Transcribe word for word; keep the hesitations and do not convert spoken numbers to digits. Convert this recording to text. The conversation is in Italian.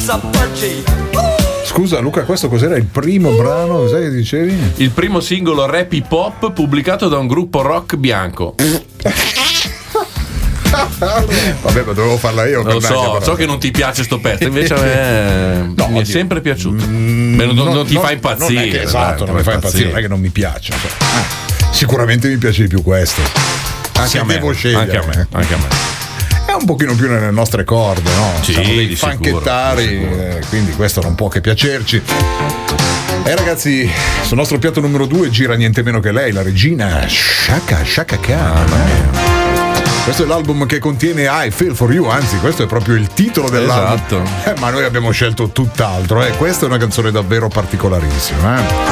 Scusa Luca, questo cos'era il primo brano? Cos'è che dicevi? Il primo singolo rap hip hop pubblicato da un gruppo rock bianco. Vabbè, ma dovevo farla io. Lo so, so che non ti piace sto pezzo, invece a me no, mi è sempre piaciuto. Mm, Beh, non, non, non ti non, fa impazzire. Non è che, esatto, non mi fa impazzire, non è che non mi piace. Ah, sicuramente mi piace di più questo. Anche Se a me, devo scegliere. Anche a me, anche a me. È un pochino più nelle nostre corde, no? Sì, siamo dei di funkettari, sicuro, di sicuro. Eh, quindi questo non può che piacerci. E ragazzi, sul nostro piatto numero due gira niente meno che lei, la regina Chaka Chaka Khan. Ah, questo è l'album che contiene I Feel For You, anzi questo è proprio il titolo dell'album. Esatto. Eh, ma noi abbiamo scelto tutt'altro, eh. Questa è una canzone davvero particolarissima, eh.